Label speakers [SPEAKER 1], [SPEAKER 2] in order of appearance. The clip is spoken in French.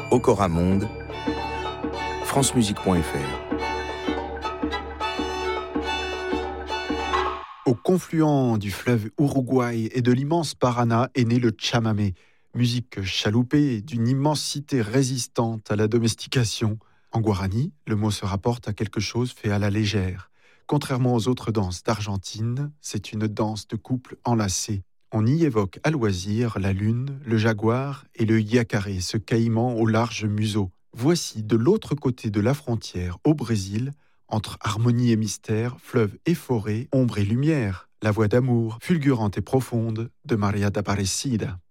[SPEAKER 1] Okora Monde, francemusique.fr.
[SPEAKER 2] Au confluent du fleuve Uruguay et de l'immense Paraná est né le chamamé, musique chaloupée d'une immensité résistante à la domestication. En guarani, le mot se rapporte à quelque chose fait à la légère. Contrairement aux autres danses d'Argentine, c'est une danse de couple enlacé. On y évoque à loisir la lune, le jaguar et le yacaré, ce caïman au large museau. Voici de l'autre côté de la frontière, au Brésil, entre harmonie et mystère, fleuve et forêt, ombre et lumière, la voix d'amour, fulgurante et profonde, de Maria d'Aparecida.